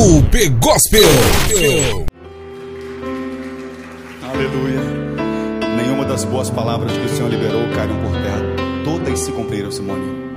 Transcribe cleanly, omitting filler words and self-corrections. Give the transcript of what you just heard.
UP Gospel. Aleluia. Nenhuma das boas palavras que o Senhor liberou caíram por terra. Todas se cumpriram, Simone.